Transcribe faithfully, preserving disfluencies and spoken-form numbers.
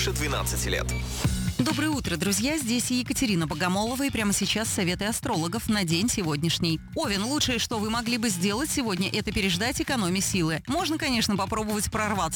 двенадцати лет. Доброе утро, друзья! Здесь Екатерина Богомолова, и прямо сейчас советы астрологов на день сегодняшний. Овен, лучшее, что вы могли бы сделать сегодня, это переждать, экономя силы. Можно, конечно, попробовать прорваться